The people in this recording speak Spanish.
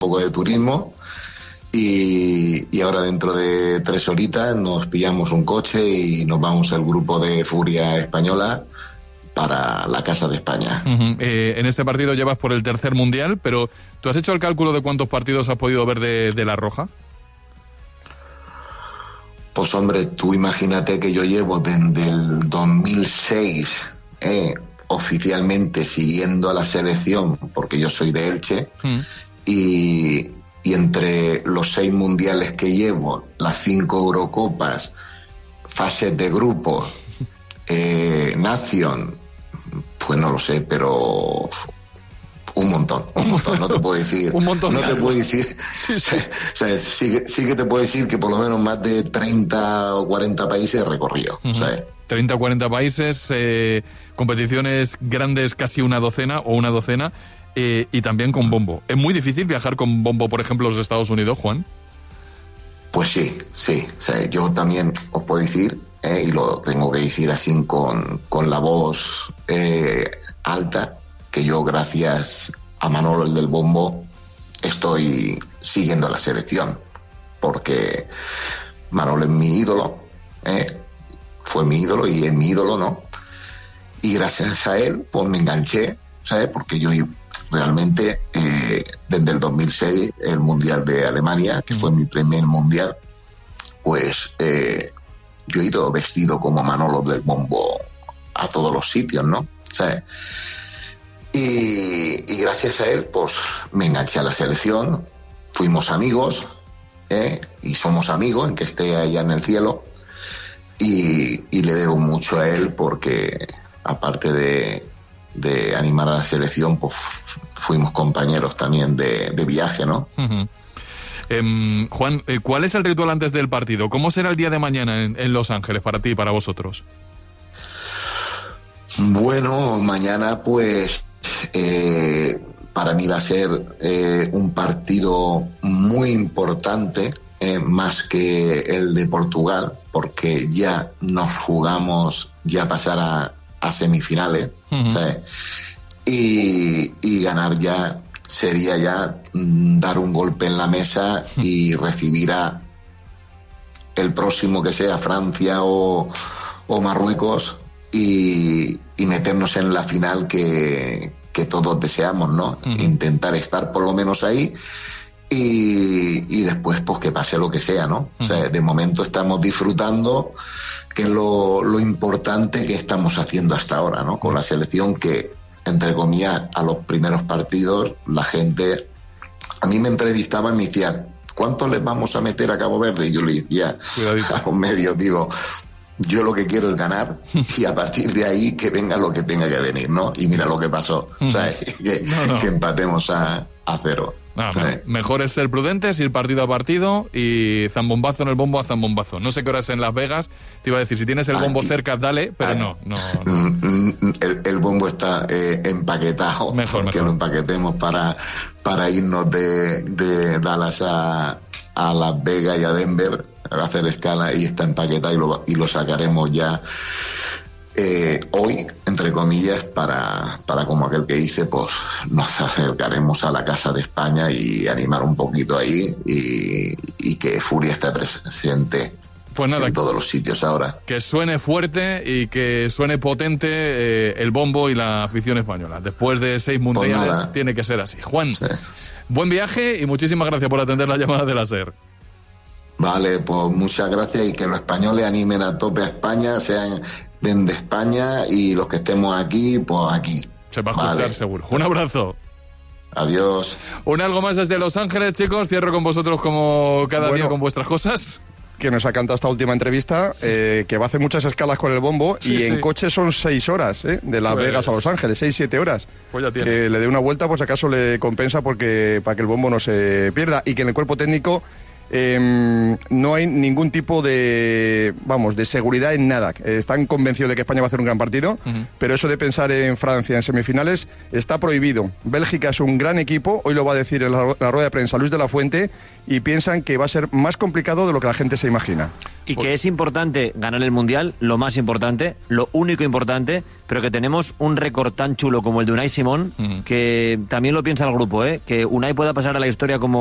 poco de turismo y ahora dentro de 3 horitas nos pillamos un coche y nos vamos el grupo de Furia Española para la Casa de España. En este partido llevas por el 3er mundial, pero ¿tú has hecho el cálculo de cuántos partidos has podido ver de La Roja? Pues hombre, tú imagínate que yo llevo desde el 2006 oficialmente siguiendo a la selección, porque yo soy de Elche, y entre los 6 mundiales que llevo, las 5 Eurocopas, fases de grupo, Nation, pues no lo sé, pero un montón, no te puedo decir. Un montón. No te puedo decir. Sí. O sea, sí que te puedo decir que por lo menos más de 30 o 40 países he recorrido. ¿Sabes? 30 o 40 países, competiciones grandes, casi una docena, y también con bombo. ¿Es muy difícil viajar con bombo, por ejemplo, a los Estados Unidos, Juan? Pues sí. O sea, yo también os puedo decir, y lo tengo que decir así con la voz alta, que yo, gracias a Manolo, el del bombo, estoy siguiendo la selección, porque Manolo es mi ídolo, fue mi ídolo y es mi ídolo, ¿no? Y gracias a él, pues me enganché, ¿sabes? Porque yo realmente, desde el 2006, el Mundial de Alemania, que fue mi primer Mundial, pues yo he ido vestido como Manolo del bombo a todos los sitios, ¿no? ¿Sabes? Y gracias a él, pues me enganché a la selección, fuimos amigos, y somos amigos, en que esté allá en el cielo, y le debo mucho a él porque, aparte de animar a la selección, pues fuimos compañeros también de viaje, ¿no? Juan, ¿cuál es el ritual antes del partido? ¿Cómo será el día de mañana en Los Ángeles para ti y para vosotros? Bueno, mañana pues para mí va a ser un partido muy importante, más que el de Portugal, porque ya nos jugamos ya pasar a semifinales, ¿sabes? Y ganar ya sería ya dar un golpe en la mesa y recibir a el próximo, que sea Francia o Marruecos, y meternos en la final que todos deseamos, ¿no? Intentar estar por lo menos ahí y después pues que pase lo que sea, ¿no? O sea, de momento estamos disfrutando, que es lo importante que estamos haciendo hasta ahora, ¿no? Con la selección, que, entre comillas, a los primeros partidos la gente a mí me entrevistaba y me decía, ¿cuántos les vamos a meter a Cabo Verde? Y yo le decía a los medios, digo, yo lo que quiero es ganar y a partir de ahí que venga lo que tenga que venir, ¿no? Y mira lo que pasó, ¿sabes? Que empatemos a 0. Mejor es ser prudentes, ir partido a partido y zambombazo en el bombo a zambombazo. No sé qué hora es en Las Vegas, te iba a decir, si tienes el bombo cerca, dale, pero no. El bombo está empaquetado, mejor. Lo empaquetemos para irnos de Dallas a Las Vegas y a Denver, a hacer escala, y está empaquetado y lo sacaremos ya hoy, entre comillas, para como aquel que dice, pues nos acercaremos a la Casa de España y animar un poquito ahí y que Furia esté presente. Pues nada, en todos los sitios ahora. Que suene fuerte y que suene potente el bombo y la afición española. Después de 6 mundiales, pues tiene que ser así. Juan, buen viaje y muchísimas gracias por atender la llamada de la SER. Vale, pues muchas gracias, y que los españoles animen a tope a España, sean de España, y los que estemos aquí, pues aquí. Se va a escuchar seguro. Un abrazo. Adiós. Un algo más desde Los Ángeles, chicos. Cierro con vosotros como cada día con vuestras cosas. Que nos ha cantado esta última entrevista, que va a hacer muchas escalas con el bombo, en coche son 6 horas, de Las Vegas a Los Ángeles, 6-7 horas. Pues ya tiene. Que le dé una vuelta, pues acaso le compensa, porque para que el bombo no se pierda, y que en el cuerpo técnico no hay ningún tipo de seguridad en nada. Están convencidos de que España va a hacer un gran partido, pero eso de pensar en Francia en semifinales está prohibido. Bélgica es un gran equipo, hoy lo va a decir en la rueda de prensa Luis de la Fuente, y piensan que va a ser más complicado de lo que la gente se imagina. Y que es importante ganar el Mundial, lo más importante, lo único importante, pero que tenemos un récord tan chulo como el de Unai Simón, que también lo piensa el grupo, que Unai pueda pasar a la historia como